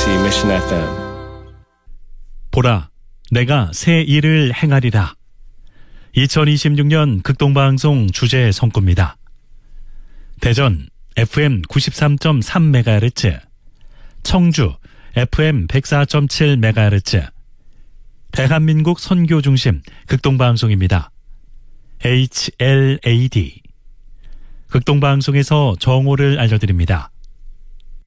KBC Mission FM. 보라, 내가 새 일을 행하리라. 2026년 극동방송 주제 성구입니다. 대전 FM 93.3MHz, 청주 FM 104.7MHz, 대한민국 선교 중심 극동방송입니다. HLAD. 극동방송에서 정오를 알려드립니다.